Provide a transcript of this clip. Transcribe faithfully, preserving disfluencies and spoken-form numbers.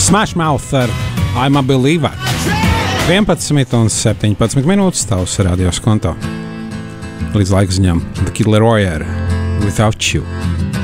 Smash Mouth ar I'm a Believer. vienpadsmit un septiņpadsmit minūtes tavs radios konto. Līdz laika ziņām The Kid Laroi ar Without You.